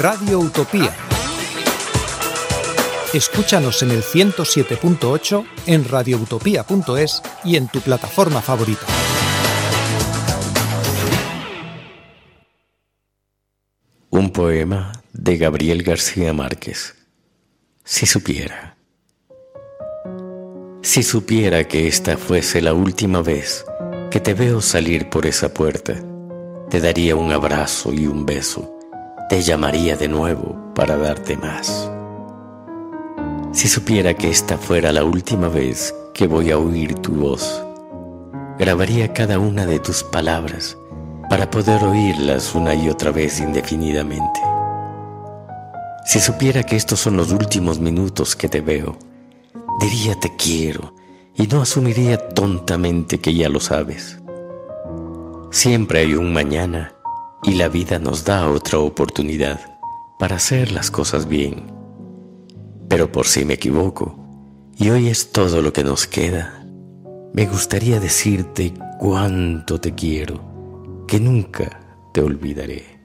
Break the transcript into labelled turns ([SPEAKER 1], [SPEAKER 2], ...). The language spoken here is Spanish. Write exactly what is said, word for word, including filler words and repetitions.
[SPEAKER 1] Radio Utopía. Escúchanos en el ciento siete punto ocho, en radioutopía punto es y en tu plataforma favorita.
[SPEAKER 2] Un poema de Gabriel García Márquez. Si supiera. Si supiera que esta fuese la última vez que te veo salir por esa puerta, te daría un abrazo y un beso, te llamaría de nuevo para darte más. Si supiera que esta fuera la última vez que voy a oír tu voz, grabaría cada una de tus palabras para poder oírlas una y otra vez indefinidamente. Si supiera que estos son los últimos minutos que te veo, diría te quiero y no asumiría tontamente que ya lo sabes. Siempre hay un mañana y la vida nos da otra oportunidad para hacer las cosas bien. Pero por si me equivoco y hoy es todo lo que nos queda, me gustaría decirte cuánto te quiero, que nunca te olvidaré.